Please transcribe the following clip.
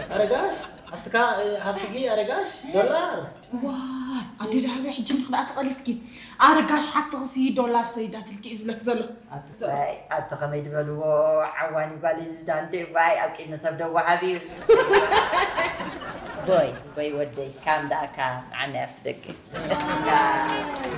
أرجاش هفتكي أرجاش دولار واه أدي رهبي حجين خدعت قلتكي أرجاش حتى غسي دولار سيدات الكي إزبلك زلو أتخمد بلو عواني بالي زدان دي باي أكيد نسبدو وحبيب باي ودي كام دا كام عن أفتك